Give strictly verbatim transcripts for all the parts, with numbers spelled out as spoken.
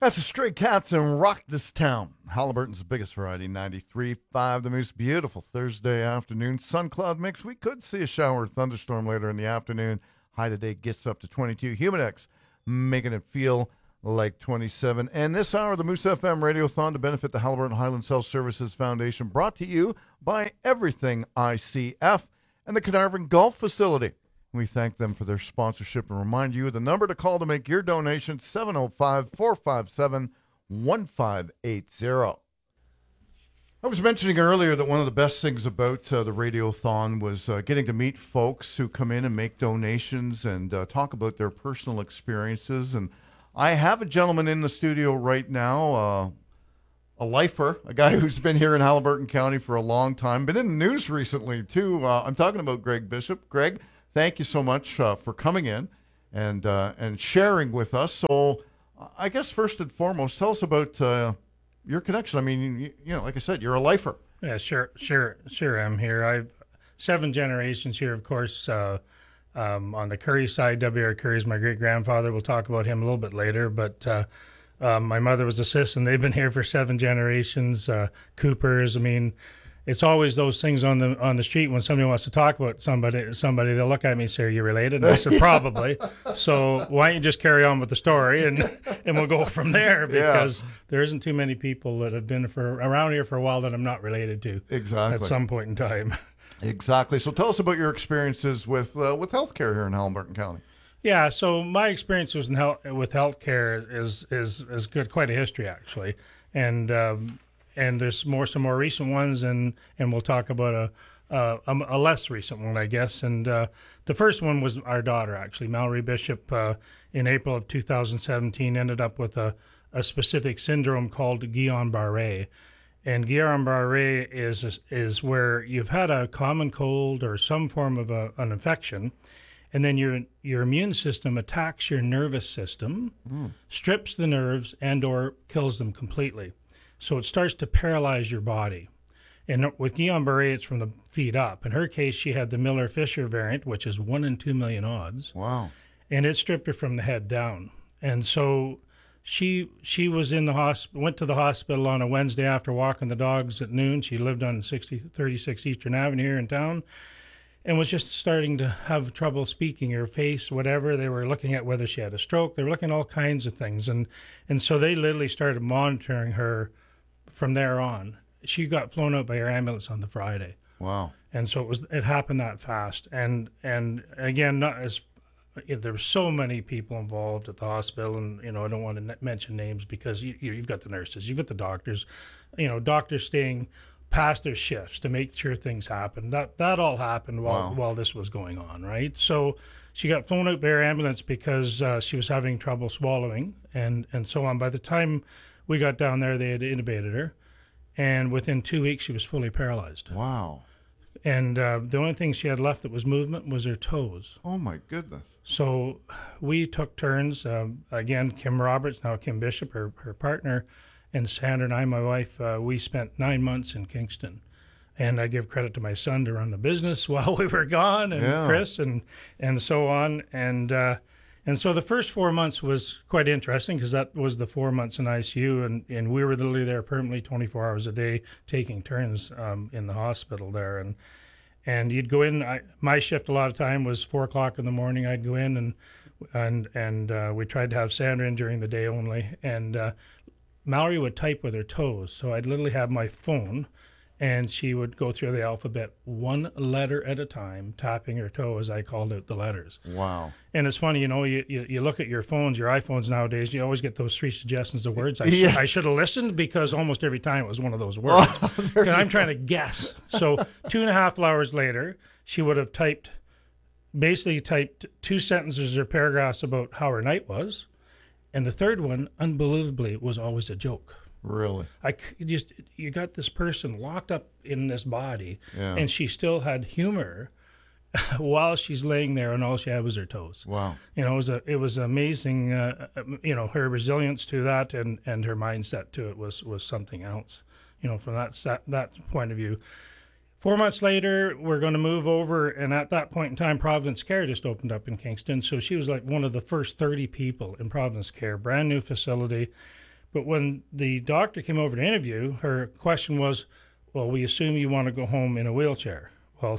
That's the Stray Cats and Rock This Town. Halliburton's biggest variety, ninety-three point five. The Moose, beautiful Thursday afternoon. Sun cloud mix. We could see a shower or thunderstorm later in the afternoon. High today gets up to twenty-two. Humidex making it feel like twenty-seven. And this hour, the Moose F M Radiothon to benefit the Halliburton Highlands Health Services Foundation, brought to you by Everything I C F and the Carnarvon Golf Facility. We thank them for their sponsorship and remind you the number to call to make your donation, seven oh five, four five seven, one five eight zero. I was mentioning earlier that one of the best things about uh, the Radiothon was uh, getting to meet folks who come in and make donations and uh, talk about their personal experiences. And I have a gentleman in the studio right now, uh, a lifer, a guy who's been here in Halliburton County for a long time, been in the news recently, too. Uh, I'm talking about Greg Bishop. Greg, thank you so much uh, for coming in and uh, and sharing with us. So I guess first and foremost, tell us about uh, your connection. I mean, you, you know, like I said, you're a lifer. Yeah, sure, sure, sure. I'm here. I've seven generations here, of course, uh, um, on the Curry side. W R. Curry is my great-grandfather. We'll talk about him a little bit later. But uh, uh, my mother was a sis, and they've been here for seven generations. Uh, Coopers, I mean... It's always those things on the on the street when somebody wants to talk about somebody, somebody they'll look at me and say, "Are you related?" And I said, "Probably." So why don't you just carry on with the story and and we'll go from there, because yeah. there isn't too many people that have been for around here for a while that I'm not related to. Exactly. At some point in time. Exactly. So tell us about your experiences with uh, with healthcare here in Halliburton County. Yeah. So my experience was in health, with healthcare is is is good, quite a history actually, and. Um, And there's more, some more recent ones, and, and we'll talk about a, a a less recent one, I guess. And uh, the first one was our daughter, actually, Mallory Bishop. Uh, in April of two thousand seventeen, ended up with a, a specific syndrome called Guillain-Barré. And Guillain-Barré is is where you've had a common cold or some form of a, an infection, and then your your immune system attacks your nervous system, mm. strips the nerves, and or kills them completely. So it starts to paralyze your body. And with Guillain-Barré, it's from the feet up. In her case, she had the Miller-Fisher variant, which is one in two million odds. Wow. And it stripped her from the head down. And so she she was in the hosp- went to the hospital on a Wednesday after walking the dogs at noon. She lived on sixty thirty-six Eastern Avenue here in town, and was just starting to have trouble speaking, her face, whatever. They were looking at whether she had a stroke. They were looking at all kinds of things. And, and so they literally started monitoring her from there on. She got flown out by her ambulance on the Friday. Wow. And so it was, it happened that fast. And, and again, not as, there were so many people involved at the hospital, and, you know, I don't want to mention names because you, you've got the nurses, you've got the doctors, you know, doctors staying past their shifts to make sure things happen. That, that all happened while, wow. while this was going on. Right. So she got flown out by her ambulance because uh, she was having trouble swallowing and, and so on. By the time we got down there, they had intubated her, and within two weeks she was fully paralyzed. Wow. And uh, the only thing she had left that was movement was her toes. Oh, my goodness. So we took turns. Um, again, Kim Roberts, now Kim Bishop, her, her partner, and Sandra and I, my wife, uh, we spent nine months in Kingston. And I give credit to my son to run the business while we were gone, and yeah. Chris, and, and so on. And uh, and so the first four months was quite interesting, because that was the four months in I C U, and, and we were literally there permanently twenty-four hours a day, taking turns um, in the hospital there. And and you'd go in. I, my shift a lot of time was four o'clock in the morning. I'd go in, and and and uh, we tried to have Sandra in during the day only. And uh, Mallory would type with her toes, so I'd literally have my phone, and she would go through the alphabet one letter at a time, tapping her toe as I called out the letters. Wow. And it's funny, you know, you, you, you look at your phones, your iPhones nowadays, you always get those three suggestions of words. I, yeah. sh- I should have listened, because almost every time it was one of those words. Oh, I'm trying to guess. So two and a half hours later, she would have typed, basically typed two sentences or paragraphs about how her night was. And the third one, unbelievably, was always a joke. Really? I just, you got this person locked up in this body, yeah. and she still had humor while she's laying there, and all she had was her toes. Wow. You know, it was a, it was amazing. Uh, you know, her resilience to that, and, and her mindset to it was, was something else. You know, from that that, that point of view. Four months later, we're going to move over, and at that point in time, Providence Care just opened up in Kingston. So she was like one of the first thirty people in Providence Care, brand new facility. But when the doctor came over to interview, her question was, well, we assume you want to go home in a wheelchair. Well,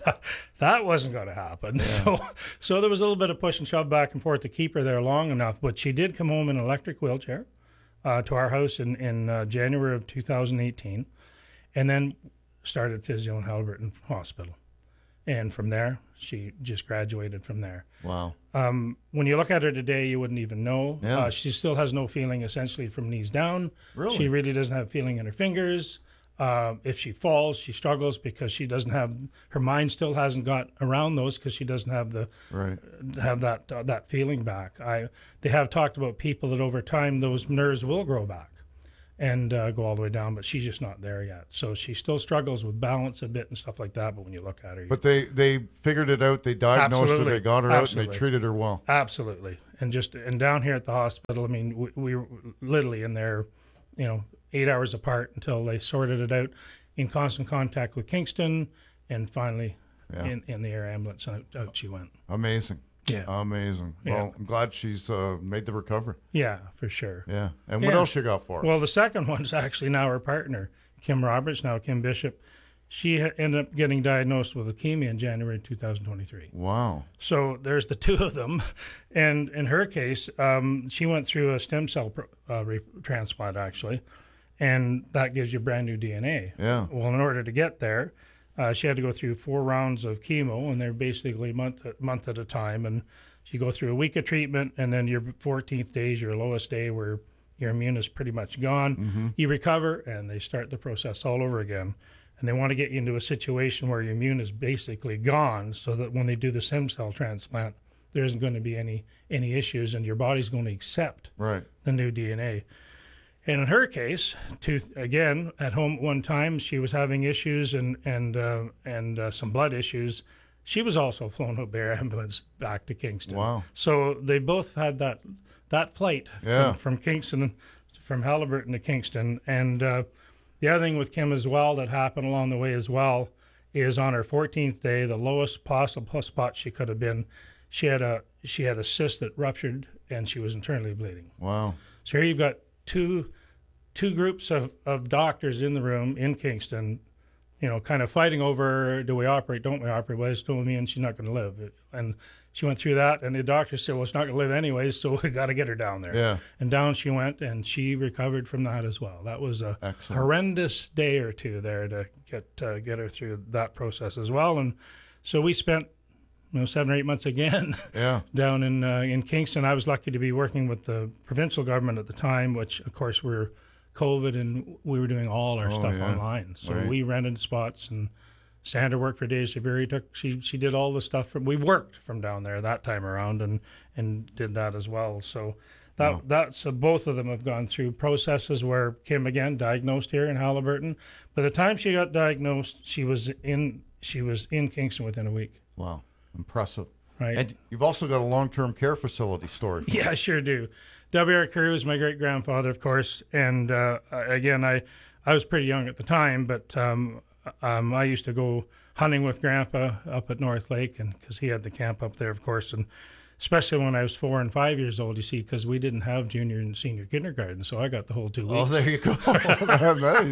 that wasn't going to happen. Yeah. So so there was a little bit of push and shove back and forth to keep her there long enough. But she did come home in an electric wheelchair uh, to our house in, in uh, January of two thousand eighteen, and then started physio in Haliburton Hospital. And from there, she just graduated from there. Wow. Um, when you look at her today, you wouldn't even know. Yeah. Uh, she still has no feeling essentially from knees down. Really? She really doesn't have feeling in her fingers. Uh, if she falls, she struggles because she doesn't have, her mind still hasn't got around those because she doesn't have the right. have that uh, that feeling back. I They have talked about people that over time those nerves will grow back and uh, go all the way down, but she's just not there yet. So she still struggles with balance a bit and stuff like that. But when you look at her, but they they figured it out. They diagnosed Absolutely. her. They got her Absolutely. out, and they treated her well. Absolutely. And just and down here at the hospital, I mean, we, we were literally in there, you know, eight hours apart until they sorted it out, in constant contact with Kingston, and finally yeah. in, in the air ambulance, and out, out she went. Amazing. Yeah. Amazing. Yeah. Well, I'm glad she's uh, made the recovery. Yeah, for sure. Yeah. And what Yeah. else you got for us? Well, the second one's actually now her partner, Kim Roberts, now Kim Bishop. She ha- ended up getting diagnosed with leukemia in January two thousand twenty-three. Wow. So there's the two of them. And in her case, um, she went through a stem cell pro- uh, re- transplant, actually, and that gives you brand new D N A. Yeah. Well, in order to get there, uh, she had to go through four rounds of chemo, and they're basically month at, month at a time. And you go through a week of treatment, and then your fourteenth day is your lowest day where your immune is pretty much gone. Mm-hmm. You recover, and they start the process all over again. And they want to get you into a situation where your immune is basically gone so that when they do the stem cell transplant, there isn't going to be any any issues, and your body's going to accept right. the new D N A. And in her case, to, again, at home at one time, she was having issues and and uh, and uh, some blood issues. She was also flown out by air ambulance back to Kingston. Wow. So they both had that that flight Yeah. from, from Kingston, from Haliburton to Kingston. And uh, the other thing with Kim as well that happened along the way as well is on her fourteenth day, the lowest possible spot she could have been, she had a she had a cyst that ruptured and she was internally bleeding. Wow. So here you've got two two groups of, of doctors in the room in Kingston, you know, kind of fighting over, do we operate, don't we operate? Well, it's told me and she's not going to live. And she went through that, and the doctor said, well, it's not going to live anyways, so we got to get her down there. Yeah. And down she went, and she recovered from that as well. That was a Excellent. horrendous day or two there to get uh, get her through that process as well. And so we spent, you know, seven or eight months again Yeah. down in uh, in Kingston. I was lucky to be working with the provincial government at the time, which, of course, we're COVID, and we were doing all our Oh, stuff yeah. online. So Right. we rented spots, and Sandra worked for Dave Sabiri. Took she she did all the stuff from. We worked from down there that time around, and and did that as well. So that Wow. that's so both of them have gone through processes where Kim again diagnosed here in Haliburton. By the time she got diagnosed, she was in she was in Kingston within a week. Wow. Impressive. Right. And you've also got a long-term care facility story. Yeah, I sure do. W R. Carew is my great grandfather, of course, and uh, again, I I was pretty young at the time, but um, um, I used to go hunting with Grandpa up at North Lake, and because he had the camp up there, of course, and especially when I was four and five years old, you see, because we didn't have junior and senior kindergarten, so I got the whole two Oh, weeks. there you go. Nice.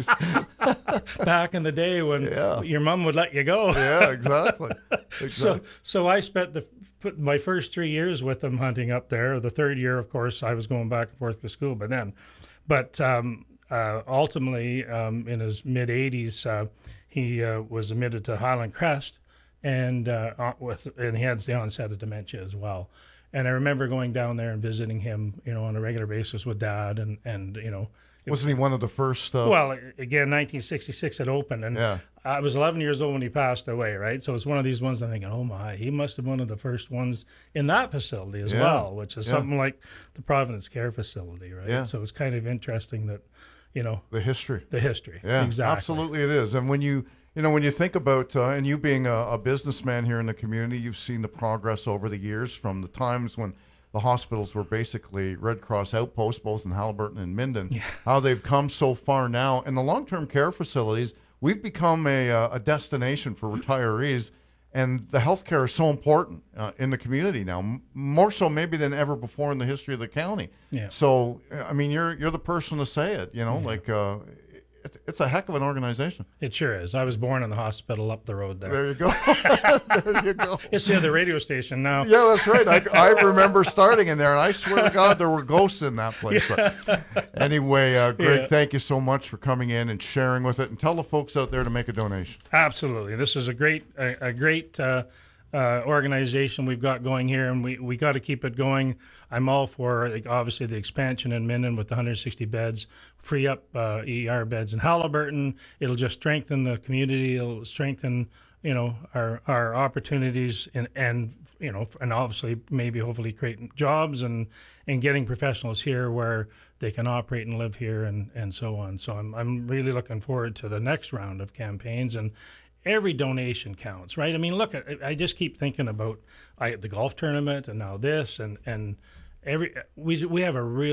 Back in the day when Yeah. your mom would let you go. Yeah, exactly. Exactly. So, so I spent the put my first three years with them hunting up there. The third year, of course, I was going back and forth to school by then. But um, uh, ultimately, um, in his mid eighties, uh, he uh, was admitted to Highland Crest, and uh, on- with and he had the onset of dementia as well. And I remember going down there and visiting him, you know, on a regular basis with Dad, and and you know. Wasn't he one of the first? Uh, Well, again, nineteen sixty-six it opened, and Yeah. I was eleven years old when he passed away, right? So it's one of these ones I'm thinking, oh my, he must have been one of the first ones in that facility as Yeah. well, which is Yeah. something like the Providence Care Facility, right? Yeah. So it's kind of interesting that, you know, the history. the history. Yeah, exactly. absolutely it is. And when you, you know, when you think about, uh, and you being a, a businessman here in the community, you've seen the progress over the years from the times when the hospitals were basically Red Cross outposts, both in Haliburton and Minden, Yeah. how they've come so far now. And the long-term care facilities, we've become a, uh, a destination for retirees. And the healthcare is so important uh, in the community now, m- more so maybe than ever before in the history of the county. Yeah. So, I mean, you're you're the person to say it. You know, Yeah. like uh, it, it's a heck of an organization. It sure is. I was born in the hospital up the road there. There you go. There you go. It's the other radio station now. Yeah, that's right. I, I remember starting in there, and I swear to God, there were ghosts in that place. But anyway, uh, Greg, Yeah. thank you so much for coming in and sharing with it. And tell the folks out there to make a donation. Absolutely. This is a great, a, a great uh, uh, organization we've got going here, and we, we got to keep it going. I'm all for, like, obviously, the expansion in Minden with the one hundred sixty beds, free up uh, E R beds in Halliburton. It'll just strengthen the community. It'll strengthen, you know, our our opportunities, and, and you know, and obviously maybe hopefully creating jobs and, and getting professionals here where they can operate and live here, and, and so on. So I'm I'm really looking forward to the next round of campaigns, and every donation counts, right? I mean, look, I, I just keep thinking about I, the golf tournament, and now this, and and every we we have a real